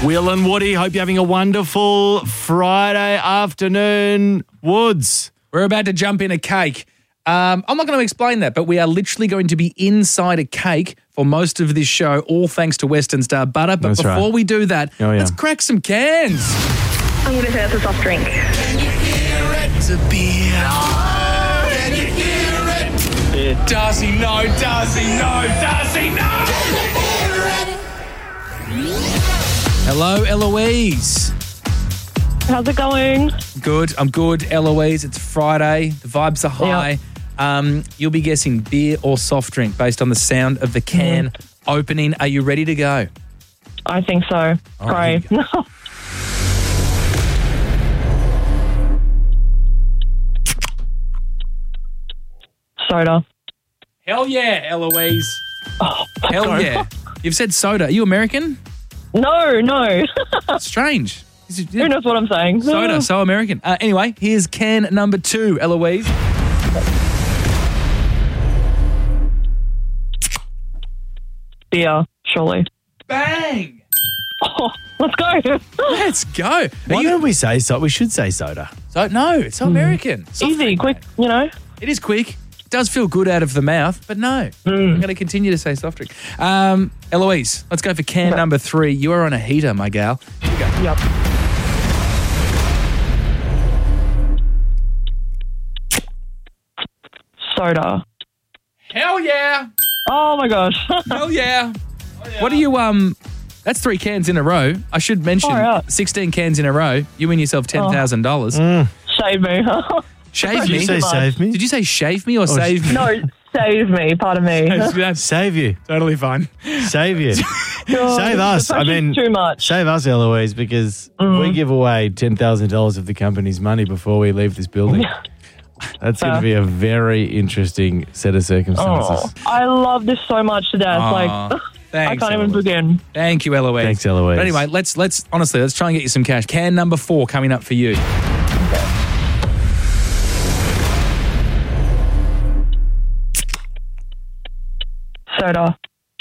Will and Woody, hope you're having a wonderful Friday afternoon. Woods. We're about to jump in a cake. I'm not going to explain that, but we are literally going to be inside a cake for most of this show, all thanks to Western Star Butter. But That's before right. we do that, let's crack some cans. I'm going to say that's a soft drink. It's a beer. Can you hear it? Does he know? Does he know? Does he know? Hello, Eloise. How's it going? Good. I'm good, Eloise. It's Friday. The vibes are high. You'll be guessing beer or soft drink based on the sound of the can opening. Are you ready to go? I think so. All right, Great. Soda. Hell yeah, Eloise. Oh, Hell sorry. yeah. You've said soda. Are you American? No. Strange. Who knows what I'm saying? Soda, so American. Anyway, here's can number 2, Eloise. Beer, surely. Bang! Oh, let's go. Let's go. Why don't we say so? We should say soda. No, it's so American. Soft Easy, drink, quick, mate. you know. It is quick. It does feel good out of the mouth, but no. I'm going to continue to say soft drink. Eloise, let's go for can number 3. You are on a heater, my gal. Here we go. Yep. Soda. Hell yeah. Oh my gosh. Hell yeah. What do you, that's 3 cans in a row. I should mention, Oh, yeah. 16 cans in a row. You win yourself $10,000. Shave me. Shave Did me? you say save me? Did you say shave me or save me? No, save me. Pardon me. That's Save you. totally fine. Save you. Save us. The I mean, pressure's too much. save us, Eloise, because we give away $10,000 of the company's money before we leave this building. That's going to be a very interesting set of circumstances. Oh, I love this so much to death. Aw, I thanks, can't even Eloise. begin. Thank you, Eloise. Thanks, Eloise. But anyway, let's honestly, let's try and get you some cash. Can number 4 coming up for you. Soda.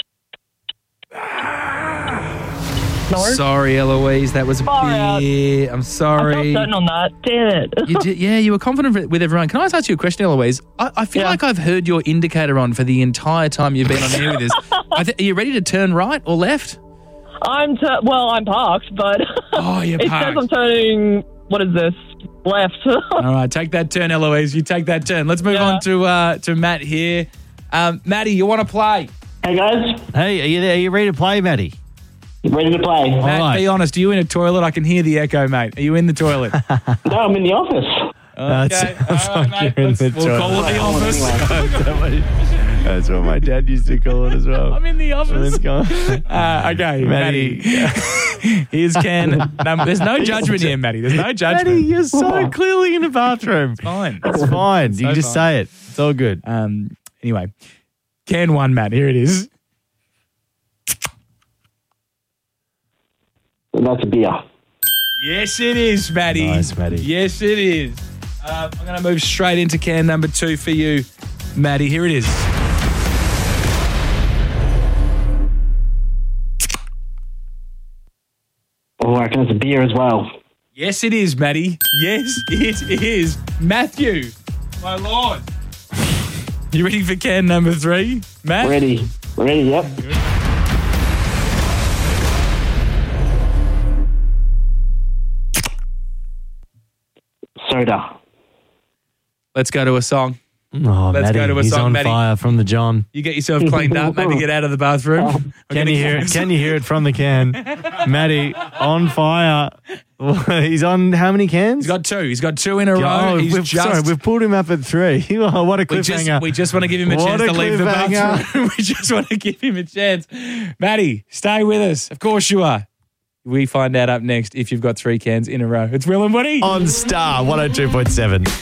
No? Sorry, Eloise, that was a Far out. beer. I'm I sorry. felt certain on that. Damn it. You did, yeah, you were confident with everyone. Can I ask you a question, Eloise? I feel Yeah. like I've heard your indicator on for the entire time you've been on here with us. Are you ready to turn right or left? I'm parked, but Oh, you're it parked. says I'm turning, what is this, left. All right, take that turn, Eloise. You take that turn. Let's move Yeah. on to Matt here. Matty, you want to play? Hey guys, Hey, are you there? Are you ready to play, Matty? ready to play? Matt, right. be honest. Are you in a toilet? I can hear the echo, mate. Are you in the toilet? No, I'm in the office. Okay. Sounds All right, like mate. you're in the We'll call it the toilet. office. That's what my dad used to call it as well. I'm in the office. Let's go. Okay, Matty. Matty. Here's can number. There's no judgment here, Matty. There's no judgment. Matty, you're so clearly in the bathroom. Fine. It's fine. You So just fine. say it. It's all good. Anyway, can 1, Matt. Here it is. That's a beer. Yes, it is, Matty. Nice, Matty. Yes, it is. I'm going to move straight into can number 2 for you, Matty. Here it is. Oh, I reckon it's a beer as well. Yes, it is, Matty. Yes, it is. Matthew, my lord. You ready for can number 3, Matt? Ready, yep. Soda. Let's go to a song. Oh, Let's Matty, go to a he's song, on Matty. fire from the John. You get yourself cleaned up, maybe get out of the bathroom. Can you hear it? Can you hear it from the can? Matty, on fire. He's on how many cans? He's got 2. He's got 2 in a row. Oh, He's we've pulled him up at 3. Oh, what a cliffhanger. we just want to give him a What chance a to leave the cliffhanger. bathroom. We just want to give him a chance. Matty, stay with us. Of course you are. We find out up next if you've got 3 cans in a row. It's Will and Woody. On Star 102.7.